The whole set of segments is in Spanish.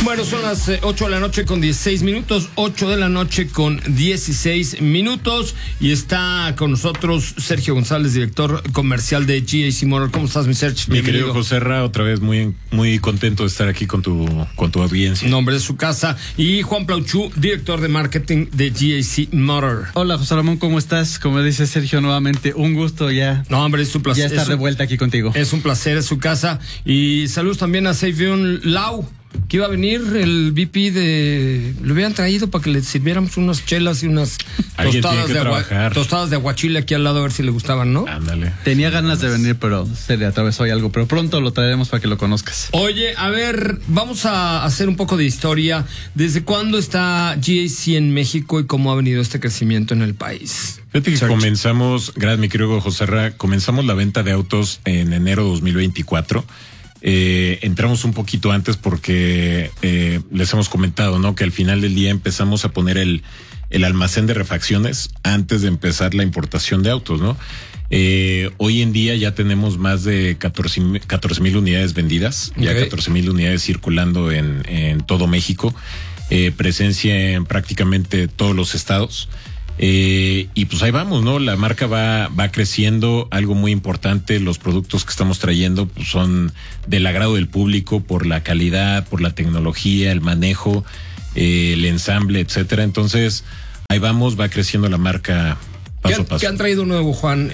Bueno, son las 8 de la noche con 16 minutos, 8 de la noche con 16 minutos, y está con nosotros Sergio González, director comercial de GAC Motor. ¿Cómo estás, mi Sergio? Mi querido José Ra, otra vez muy contento de estar aquí con tu audiencia. Nombre de su casa. Y Juan Plauchú, director de marketing de GAC Motor. Hola, José Ramón, ¿cómo estás? Como dice Sergio, nuevamente, un gusto ya. No, hombre, es un placer. Ya estar de vuelta aquí contigo. Es un placer, es su casa. Y saludos también a Seifion Lau, que iba a venir el VP de... Lo habían traído para que le sirviéramos unas chelas y unas tostadas de aguachile aquí al lado, a ver si le gustaban, ¿no? Ándale. Tenía ganas de venir, pero se le atravesó ahí algo. Pero pronto lo traeremos para que lo conozcas. Oye, a ver, vamos a hacer un poco de historia. ¿Desde cuándo está GAC en México y cómo ha venido este crecimiento en el país? Fíjate que comenzamos, gracias mi querido José Ra, comenzamos la venta de autos en enero de 2024. Entramos un poquito antes porque les hemos comentado, ¿no? Que al final del día empezamos a poner el almacén de refacciones antes de empezar la importación de autos, ¿no? Hoy en día ya tenemos más de 14,000 unidades vendidas, ya 14,000 unidades circulando en todo México, presencia en prácticamente todos los estados. Y pues ahí vamos, ¿no? La marca va creciendo. Algo muy importante, los productos que estamos trayendo pues son del agrado del público por la calidad, por la tecnología, el manejo, el ensamble, etcétera. Entonces, ahí vamos, va creciendo la marca paso a paso. ¿Qué han traído nuevo, Juan?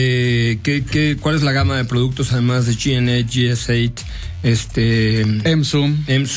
¿Cuál es la gama de productos además de GN8, GS8? Emsum,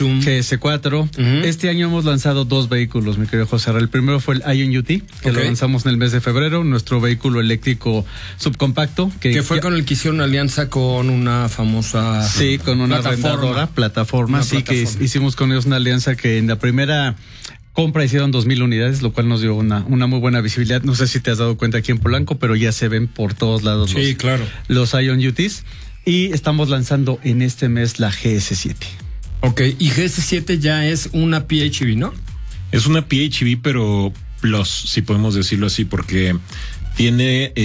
GS4. Este año hemos lanzado 2 vehículos, mi querido José. El primero fue el Ion UT, que lo lanzamos en el mes de febrero, nuestro vehículo eléctrico subcompacto. Que fue con el que hicieron alianza con una famosa... Sí, con una plataforma. Que hicimos con ellos una alianza que en la primera compra hicieron 2,000 unidades, lo cual nos dio una muy buena visibilidad. No sé si te has dado cuenta aquí en Polanco, pero ya se ven por todos lados los Ion UTs. Y estamos lanzando en este mes la GS7. Ok, y GS7 ya es una PHEV, ¿no? Es una PHEV, pero plus, si podemos decirlo así, porque tiene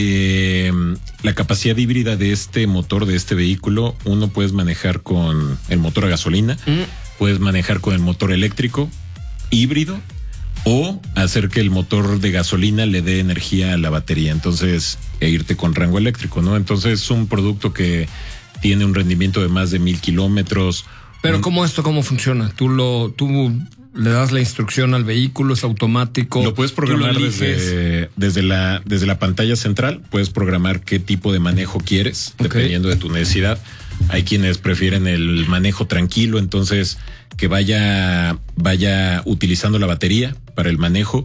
la capacidad híbrida de este motor, de este vehículo. Uno puedes manejar con el motor a gasolina, puedes manejar con el motor eléctrico, híbrido, o hacer que el motor de gasolina le dé energía a la batería, entonces, irte con rango eléctrico, ¿no? Entonces es un producto que tiene un rendimiento de más de 1,000 kilómetros. Pero ¿cómo funciona? ¿Tú le das la instrucción al vehículo, es automático? Lo puedes programar desde la pantalla central, puedes programar qué tipo de manejo quieres, dependiendo de tu necesidad. Hay quienes prefieren el manejo tranquilo, entonces que vaya utilizando la batería para el manejo.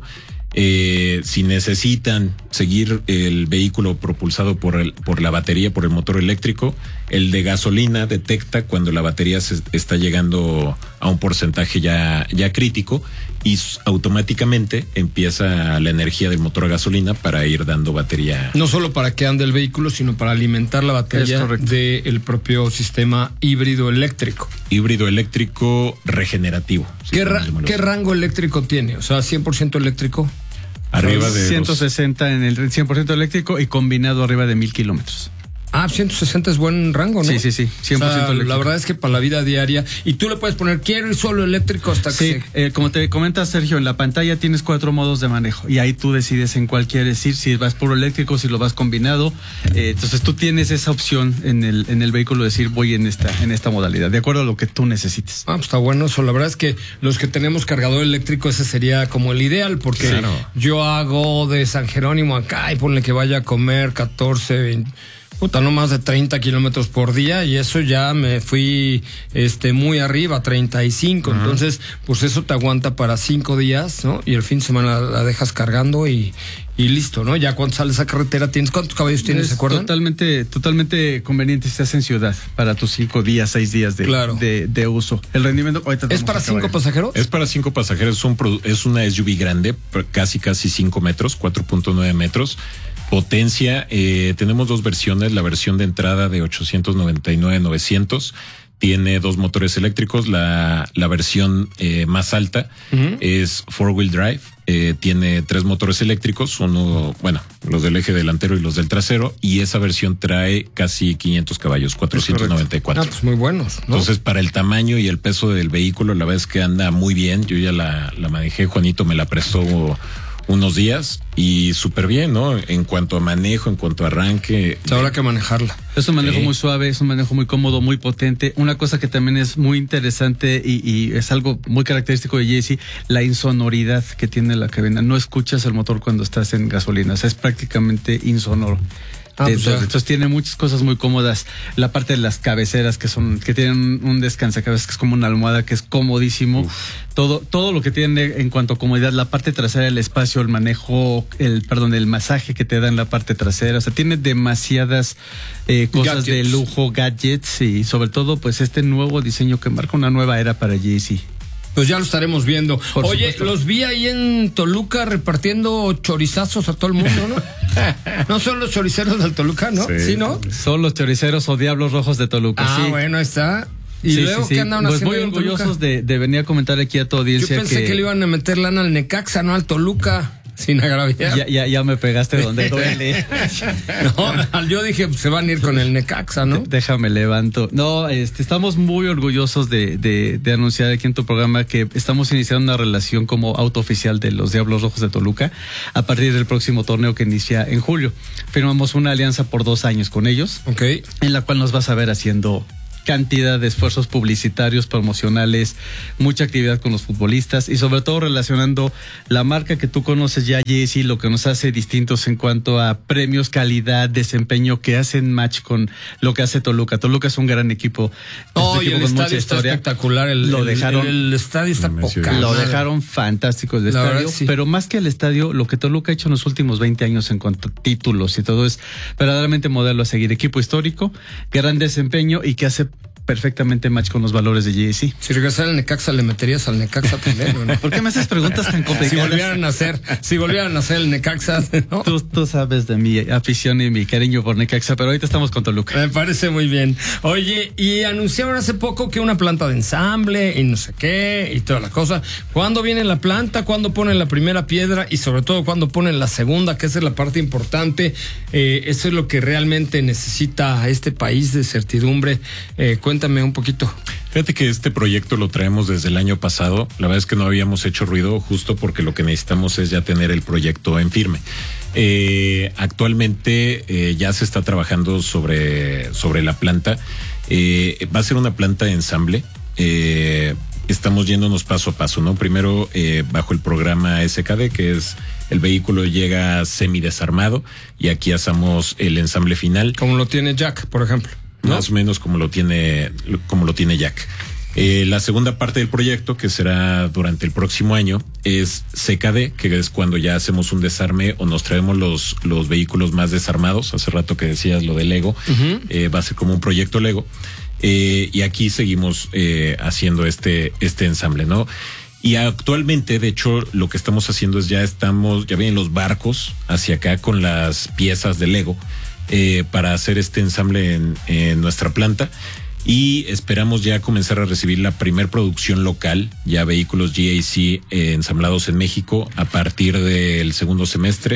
Si necesitan seguir el vehículo propulsado por la batería, por el motor eléctrico, el de gasolina detecta cuando la batería está llegando a un porcentaje ya crítico y automáticamente empieza la energía del motor a gasolina para ir dando batería. No solo para que ande el vehículo, sino para alimentar la batería del propio sistema híbrido eléctrico. Híbrido eléctrico regenerativo. ¿Qué rango eléctrico tiene? O sea, 100% eléctrico. Arriba de 160 en el 100% eléctrico y combinado arriba de 1,000 kilómetros. 160 es buen rango, ¿no? Sí, 100% eléctrico. La verdad es que para la vida diaria, y tú le puedes poner, quiero ir solo eléctrico hasta que como te comenta Sergio, en la pantalla tienes 4 modos de manejo y ahí tú decides en cuál quieres ir, si vas puro eléctrico, si lo vas combinado. Entonces tú tienes esa opción en el vehículo de decir voy en esta modalidad, de acuerdo a lo que tú necesites. Pues está bueno eso. La verdad es que los que tenemos cargador eléctrico, ese sería como el ideal, porque yo hago de San Jerónimo acá y ponle que vaya a comer 14, 20... no más de 30 kilómetros por día, y eso ya me fui muy arriba, 35. Entonces, pues eso te aguanta para 5 días, ¿no? Y el fin de semana la dejas cargando y listo, ¿no? Ya cuando sales a carretera, ¿cuántos caballos tienes? ¿Se acuerdan? Totalmente conveniente si estás en ciudad para tus 5 días, 6 días de uso. El rendimiento... ¿Es para 5 pasajeros? Es para 5 pasajeros, es una SUV grande, casi 5 metros, 4.9 metros. Potencia, tenemos 2 versiones, la versión de entrada de 899,900 Tiene 2 motores eléctricos. La versión más alta es 4-wheel drive. Tiene 3 motores eléctricos, los del eje delantero y los del trasero, y esa versión trae casi 500 caballos, 494. Pues muy buenos, ¿no? Entonces, para el tamaño y el peso del vehículo, la verdad es que anda muy bien. Yo ya la manejé, Juanito me la prestó unos días y súper bien, ¿no? En cuanto a manejo, en cuanto a arranque. Habrá que manejarla. Es un manejo muy suave, es un manejo muy cómodo, muy potente. Una cosa que también es muy interesante y es algo muy característico de JC, la insonoridad que tiene la cabina. No escuchas el motor cuando estás en gasolina, o sea, es prácticamente insonoro. Entonces tiene muchas cosas muy cómodas. La parte de las cabeceras que tienen un descansacabezas que es como una almohada que es comodísimo. Todo lo que tiene en cuanto a comodidad, la parte trasera, el espacio, el manejo, el masaje que te da en la parte trasera. O sea, tiene demasiadas cosas de lujo, gadgets y sobre todo pues este nuevo diseño que marca una nueva era para JC. Pues ya lo estaremos viendo. Por Oye, supuesto. los vi ahí en Toluca repartiendo chorizazos a todo el mundo, ¿no? No son los choriceros del Toluca, ¿no? Sí, ¿no? Son los choriceros o diablos rojos de Toluca. Ah, sí. bueno, ahí está. Y luego, ¿qué andaban pues haciendo muy en Toluca? orgullosos de venir a comentar aquí a tu audiencia. Yo pensé que le iban a meter lana al Necaxa, no al Toluca. Sin agraviar. Ya me pegaste donde duele. No, yo dije, pues, se van a ir con el Necaxa, ¿no? Déjame levanto. No, estamos muy orgullosos de anunciar aquí en tu programa que estamos iniciando una relación como auto oficial de los Diablos Rojos de Toluca a partir del próximo torneo que inicia en julio. Firmamos una alianza por 2 años con ellos. Ok. En la cual nos vas a ver haciendo cantidad de esfuerzos publicitarios, promocionales, mucha actividad con los futbolistas y sobre todo relacionando la marca que tú conoces ya, JC, lo que nos hace distintos en cuanto a premios, calidad, desempeño, que hacen match con lo que hace Toluca. Toluca es un gran equipo. Y el estadio está espectacular. El estadio está poca. Lo dejaron fantástico el estadio, sí. Pero más que el estadio, lo que Toluca ha hecho en los últimos 20 años en cuanto a títulos y todo es verdaderamente modelo a seguir. Equipo histórico, gran desempeño y que hace perfectamente match con los valores de JC. Si regresara al Necaxa, ¿le meterías al Necaxa también, ¿no? ¿Por qué me haces preguntas tan complicadas? Si volvieran a hacer el Necaxa, ¿no? Tú sabes de mi afición y mi cariño por Necaxa, pero ahorita estamos con Toluca. Me parece muy bien. Oye, y anunciaron hace poco que una planta de ensamble y no sé qué y toda la cosa. ¿Cuándo viene la planta? ¿Cuándo ponen la primera piedra? Y sobre todo, ¿cuándo ponen la segunda? Que esa es la parte importante. Eso es lo que realmente necesita este país de certidumbre. Cuéntame un poquito. Fíjate que este proyecto lo traemos desde el año pasado. La verdad es que no habíamos hecho ruido justo porque lo que necesitamos es ya tener el proyecto en firme. Actualmente ya se está trabajando sobre la planta. Va a ser una planta de ensamble. Estamos yéndonos paso a paso, ¿no? Primero bajo el programa SKD, que es el vehículo llega semidesarmado y aquí hacemos el ensamble final. Como lo tiene Jack, por ejemplo, ¿no? Más o menos como lo tiene Jack. La segunda parte del proyecto, que será durante el próximo año, es CKD, que es cuando ya hacemos un desarme o nos traemos los vehículos más desarmados. Hace rato que decías lo de Lego, va a ser como un proyecto Lego. Y aquí seguimos haciendo este ensamble, ¿no? Y actualmente, de hecho, lo que estamos haciendo es ya vienen los barcos hacia acá con las piezas de Lego para hacer este ensamble en nuestra planta. Y esperamos ya comenzar a recibir la primer producción local, ya vehículos GAC ensamblados en México a partir del segundo semestre,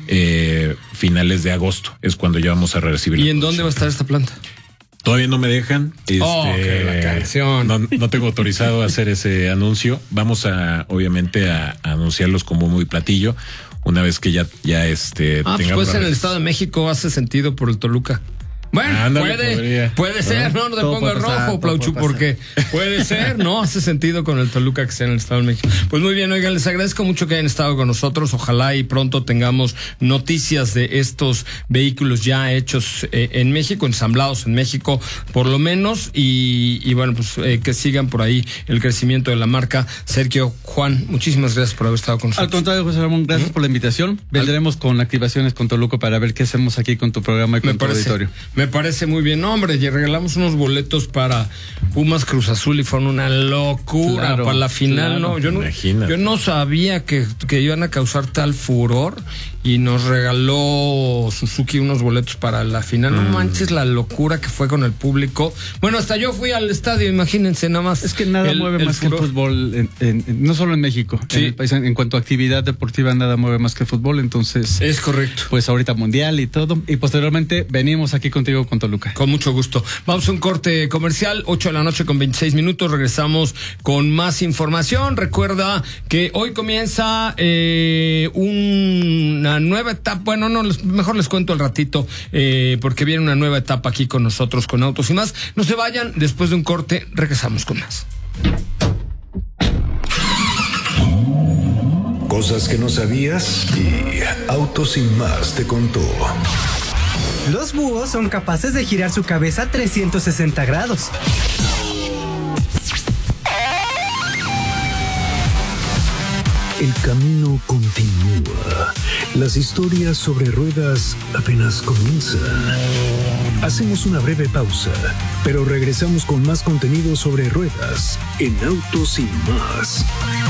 finales de agosto, es cuando ya vamos a recibir. ¿Y en dónde va a estar esta planta? Todavía no me dejan. La canción. No tengo autorizado a hacer ese anuncio. Vamos obviamente a anunciarlos como muy platillo una vez que ya tengamos. Pues en el Estado de México hace sentido por el Toluca. Bueno, ándale, puede ser, no te pongas rojo, Plauchu, porque puede ser, ¿no? Hace sentido con el Toluca que sea en el Estado de México. Pues muy bien, oigan, les agradezco mucho que hayan estado con nosotros. Ojalá y pronto tengamos noticias de estos vehículos ya hechos en México, ensamblados en México, por lo menos. Y bueno, pues que sigan por ahí el crecimiento de la marca. Sergio, Juan, muchísimas gracias por haber estado con nosotros. Al contrario, José Ramón, gracias por la invitación. Vendremos con activaciones con Toluca para ver qué hacemos aquí con tu programa y con tu auditorio. Me parece muy bien, hombre, y regalamos unos boletos para Pumas Cruz Azul y fueron una locura para la final, ¿no? Yo no sabía que iban a causar tal furor y nos regaló Suzuki unos boletos para la final. No manches la locura que fue con el público. Bueno, hasta yo fui al estadio, imagínense nada más. Es que nada mueve más que el fútbol, no solo en México, en el país, en cuanto a actividad deportiva, nada mueve más que el fútbol. Entonces, es correcto. Pues ahorita mundial y todo, y posteriormente venimos aquí contigo con Toluca. Con mucho gusto. Vamos a un corte comercial, 8:26 p.m. Regresamos con más información. Recuerda que hoy comienza una nueva etapa. Bueno, no, mejor les cuento al ratito, porque viene una nueva etapa aquí con nosotros, con Autos y Más. No se vayan, después de un corte regresamos con más. Cosas que no sabías y Autos y Más te contó. Los búhos son capaces de girar su cabeza 360 grados. El camino continúa. Las historias sobre ruedas apenas comienzan. Hacemos una breve pausa, pero regresamos con más contenido sobre ruedas en Autos y Más.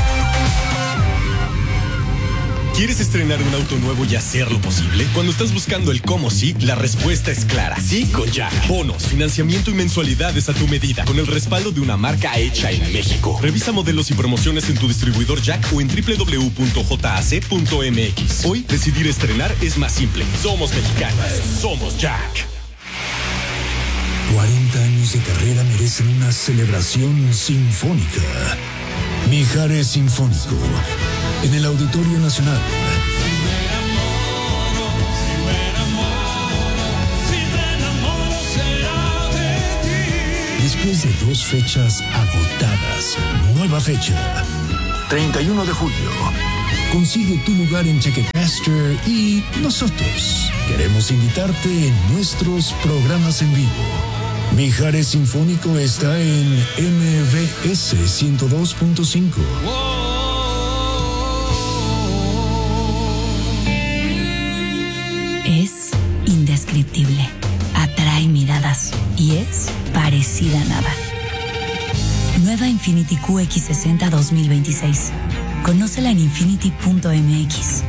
¿Quieres estrenar un auto nuevo y hacerlo posible? Cuando estás buscando el cómo sí, la respuesta es clara. Sí con Jack. Bonos, financiamiento y mensualidades a tu medida, con el respaldo de una marca hecha en México. Revisa modelos y promociones en tu distribuidor Jack o en www.jac.mx. Hoy, decidir estrenar es más simple. Somos mexicanos. Somos Jack. 40 años de carrera merecen una celebración sinfónica. Mijares Sinfónico, en el Auditorio Nacional. Después de 2 fechas agotadas, nueva fecha, 31 de julio. Consigue tu lugar en Ticketmaster y nosotros queremos invitarte en nuestros programas en vivo. Mijares Sinfónico está en MBS 102.5. Es indescriptible, atrae miradas y es parecida a nada. Nueva Infiniti QX60 2026. Conócela en infiniti.mx.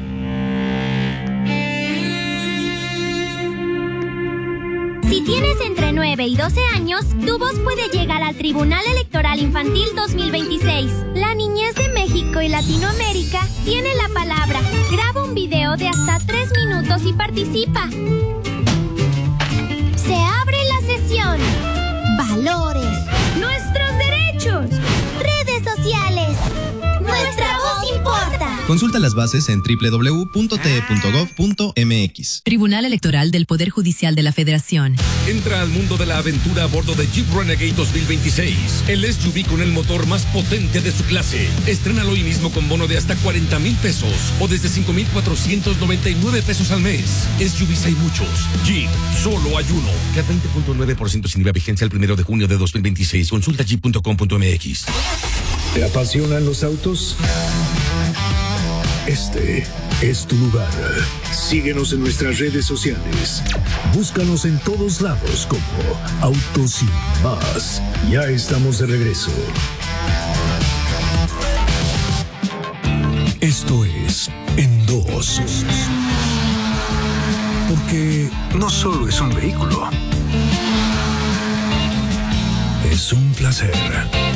Si tienes entre 9 y 12 años, tu voz puede llegar al Tribunal Electoral Infantil 2026. La niñez de México y Latinoamérica tiene la palabra. Graba un video de hasta 3 minutos y participa. Se abre la sesión. Valores. Nuestros derechos. Redes sociales. Nuestra voz importa. Consulta las bases en www.te.gov.mx. Tribunal Electoral del Poder Judicial de la Federación. Entra al mundo de la aventura a bordo de Jeep Renegade 2026. El SUV con el motor más potente de su clase. Estrénalo hoy mismo con bono de hasta 40,000 pesos o desde 5,499 pesos al mes. SUVs hay muchos. Jeep, solo hay uno. Que 20.9% sin IVA, vigencia el 1 de junio de 2026. Consulta jeep.com.mx. ¿Te apasionan los autos? Este es tu lugar. Síguenos en nuestras redes sociales. Búscanos en todos lados como Autos y Más. Ya estamos de regreso. Esto es En Dos. Porque no solo es un vehículo, es un placer.